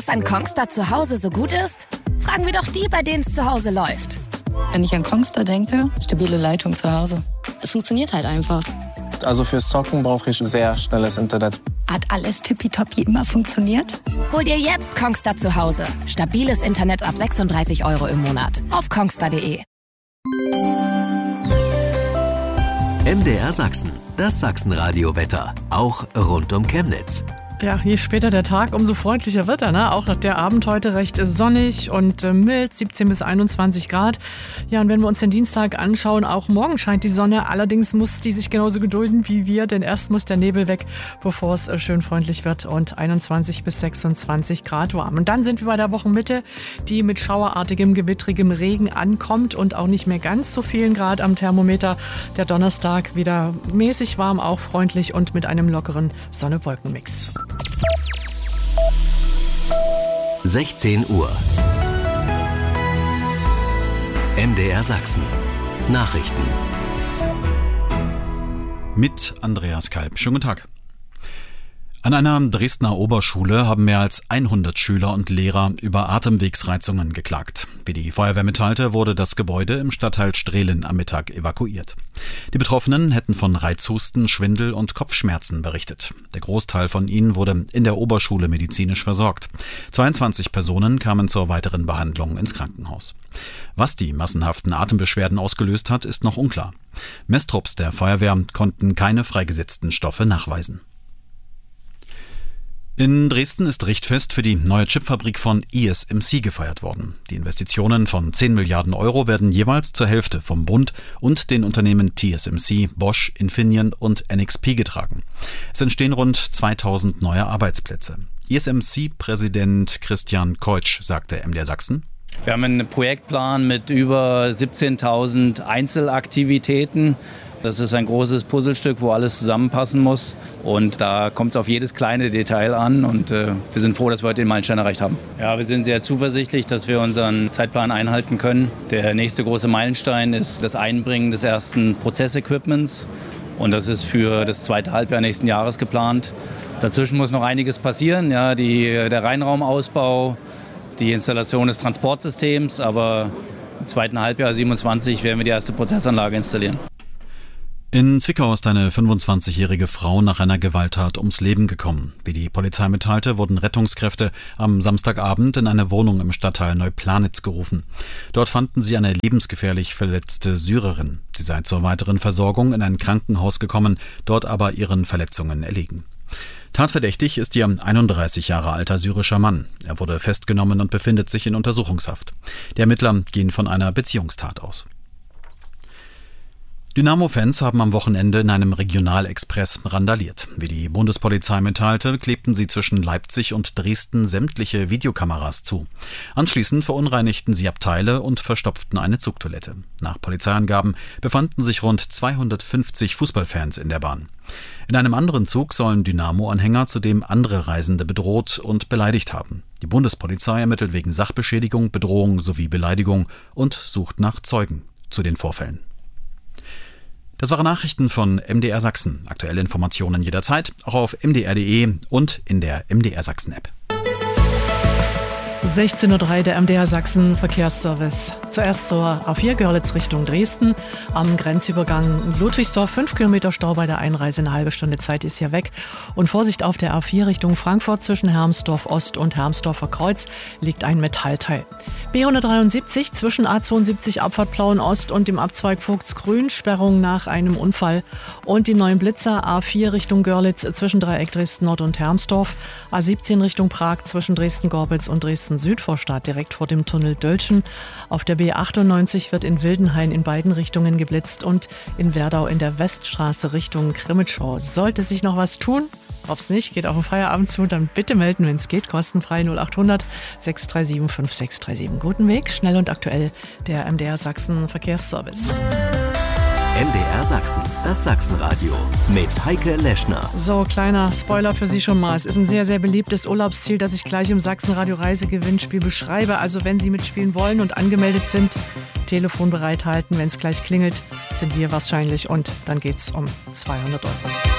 Was an Kongstar zu Hause so gut ist? Fragen wir doch die, bei denen es zu Hause läuft. Wenn ich an Kongstar denke, stabile Leitung zu Hause. Es funktioniert halt einfach. Also fürs Zocken brauche ich sehr schnelles Internet. Hat alles tippitoppi immer funktioniert? Hol dir jetzt Kongstar zu Hause. Stabiles Internet ab 36 € im Monat. Auf kongstar.de. MDR Sachsen, das Sachsenradio-Wetter. Auch rund um Chemnitz. Ja, je später der Tag, umso freundlicher wird er, ne? Auch nach der Abend heute recht sonnig und mild, 17 bis 21 Grad. Ja, und wenn wir uns den Dienstag anschauen, auch morgen scheint die Sonne. Allerdings muss die sich genauso gedulden wie wir, denn erst muss der Nebel weg, bevor es schön freundlich wird und 21 bis 26 Grad warm. Und dann sind wir bei der Wochenmitte, die mit schauerartigem, gewittrigem Regen ankommt und auch nicht mehr ganz so vielen Grad am Thermometer. Der Donnerstag wieder mäßig warm, auch freundlich und mit einem lockeren Sonne-Wolken-Mix. 16 Uhr. MDR Sachsen. Nachrichten. Mit Andreas Kalb. Schönen guten Tag. An einer Dresdner Oberschule haben mehr als 100 Schüler und Lehrer über Atemwegsreizungen geklagt. Wie die Feuerwehr mitteilte, wurde das Gebäude im Stadtteil Strehlen am Mittag evakuiert. Die Betroffenen hätten von Reizhusten, Schwindel und Kopfschmerzen berichtet. Der Großteil von ihnen wurde in der Oberschule medizinisch versorgt. 22 Personen kamen zur weiteren Behandlung ins Krankenhaus. Was die massenhaften Atembeschwerden ausgelöst hat, ist noch unklar. Messtrupps der Feuerwehr konnten keine freigesetzten Stoffe nachweisen. In Dresden ist Richtfest für die neue Chipfabrik von ISMC gefeiert worden. Die Investitionen von 10 Milliarden € werden jeweils zur Hälfte vom Bund und den Unternehmen TSMC, Bosch, Infineon und NXP getragen. Es entstehen rund 2000 neue Arbeitsplätze. ISMC-Präsident Christian Keutsch sagte MDR Sachsen: Wir haben einen Projektplan mit über 17.000 Einzelaktivitäten. Das ist ein großes Puzzlestück, wo alles zusammenpassen muss. Und da kommt es auf jedes kleine Detail an. Und wir sind froh, dass wir heute den Meilenstein erreicht haben. Ja, wir sind sehr zuversichtlich, dass wir unseren Zeitplan einhalten können. Der nächste große Meilenstein ist das Einbringen des ersten Prozessequipments. Und das ist für das zweite Halbjahr nächsten Jahres geplant. Dazwischen muss noch einiges passieren. Ja, der Reinraumausbau, die Installation des Transportsystems. Aber im zweiten Halbjahr 27 werden wir die erste Prozessanlage installieren. In Zwickau ist eine 25-jährige Frau nach einer Gewalttat ums Leben gekommen. Wie die Polizei mitteilte, wurden Rettungskräfte am Samstagabend in eine Wohnung im Stadtteil Neuplanitz gerufen. Dort fanden sie eine lebensgefährlich verletzte Syrerin. Sie sei zur weiteren Versorgung in ein Krankenhaus gekommen, dort aber ihren Verletzungen erlegen. Tatverdächtig ist ihr 31 Jahre alter syrischer Mann. Er wurde festgenommen und befindet sich in Untersuchungshaft. Die Ermittler gehen von einer Beziehungstat aus. Dynamo-Fans haben am Wochenende in einem Regionalexpress randaliert. Wie die Bundespolizei mitteilte, klebten sie zwischen Leipzig und Dresden sämtliche Videokameras zu. Anschließend verunreinigten sie Abteile und verstopften eine Zugtoilette. Nach Polizeiangaben befanden sich rund 250 Fußballfans in der Bahn. In einem anderen Zug sollen Dynamo-Anhänger zudem andere Reisende bedroht und beleidigt haben. Die Bundespolizei ermittelt wegen Sachbeschädigung, Bedrohung sowie Beleidigung und sucht nach Zeugen zu den Vorfällen. Das waren Nachrichten von MDR Sachsen. Aktuelle Informationen jederzeit, auch auf mdr.de und in der MDR Sachsen-App. 16:03 Uhr, der MDR Sachsen Verkehrsservice. Zuerst zur A4 Görlitz Richtung Dresden. Am Grenzübergang Ludwigsdorf 5 Kilometer Stau bei der Einreise. Eine halbe Stunde Zeit ist hier weg. Und Vorsicht auf der A4 Richtung Frankfurt zwischen Hermsdorf Ost und Hermsdorfer Kreuz liegt ein Metallteil. B173 zwischen A72 Abfahrt Plauen Ost und dem Abzweig Vogtsgrün. Sperrung nach einem Unfall. Und die neuen Blitzer A4 Richtung Görlitz zwischen Dreieck Dresden Nord und Hermsdorf. A17 Richtung Prag zwischen Dresden-Gorbitz und Dresden-Südvorstadt direkt vor dem Tunnel Dölschen. Auf der B98 wird in Wildenhain in beiden Richtungen geblitzt und in Werdau in der Weststraße Richtung Krimitschau. Sollte sich noch was tun? Hoff's nicht, geht auf den Feierabend zu, dann bitte melden, wenn es geht, kostenfrei 0800 637 5637. Guten Weg, schnell und aktuell, der MDR Sachsen Verkehrsservice. MDR Sachsen, das Sachsenradio mit Heike Leschner. So, kleiner Spoiler für Sie schon mal. Es ist ein sehr, sehr beliebtes Urlaubsziel, das ich gleich im Sachsenradio Reisegewinnspiel beschreibe. Also wenn Sie mitspielen wollen und angemeldet sind, Telefon bereithalten. Wenn es gleich klingelt, sind wir wahrscheinlich und dann geht's um 200 €.